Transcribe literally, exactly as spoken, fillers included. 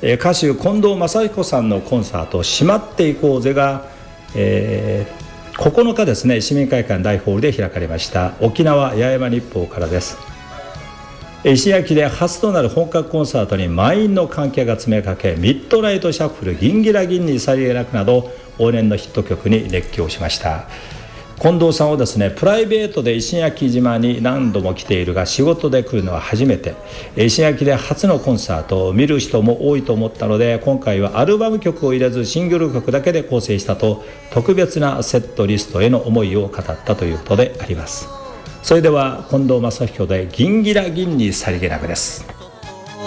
歌手近藤真彦さんのコンサートしまっていこうぜが、えー、ここのかですね、市民会館大ホールで開かれました。沖縄八重山日報からです。石焼で初となる本格コンサートに満員の観客が詰めかけ、ミッドナイトシャッフル、ギンギラギンにさりげなくなど往年のヒット曲に熱狂しました。近藤さんはですね、プライベートで石垣島に何度も来ているが仕事で来るのは初めて、石垣で初のコンサートを見る人も多いと思ったので、今回はアルバム曲を入れずシングル曲だけで構成したと、特別なセットリストへの思いを語ったということであります。それでは近藤真彦でギンギラギンにさりげなくです。